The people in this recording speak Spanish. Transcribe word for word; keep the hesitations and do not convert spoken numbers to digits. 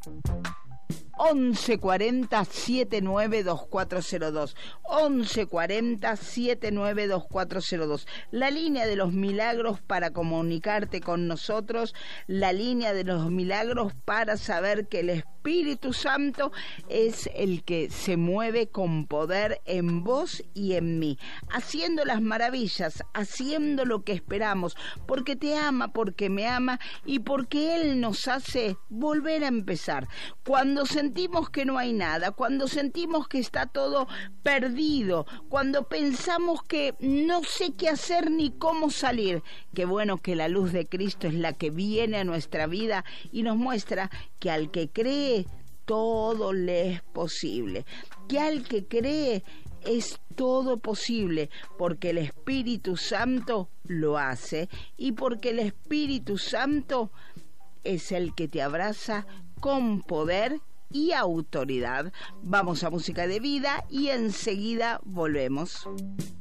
once cuarenta, setenta y nueve, veinticuatro cero dos. once cuarenta, setenta y nueve, veinticuatro cero dos. La línea de los milagros para comunicarte con nosotros, la línea de los milagros para saber que el Espíritu Santo es el que se mueve con poder en vos y en mí, haciendo las maravillas, haciendo lo que esperamos, porque te ama, porque me ama y porque Él nos hace volver a empezar. Cuando sentimos que no hay nada, cuando sentimos que está todo perdido, cuando pensamos que no sé qué hacer ni cómo salir, qué bueno que la luz de Cristo es la que viene a nuestra vida y nos muestra que al que cree todo le es posible, que al que cree es todo posible, porque el Espíritu Santo lo hace y porque el Espíritu Santo es el que te abraza con poder y autoridad. Vamos a música de vida y enseguida volvemos.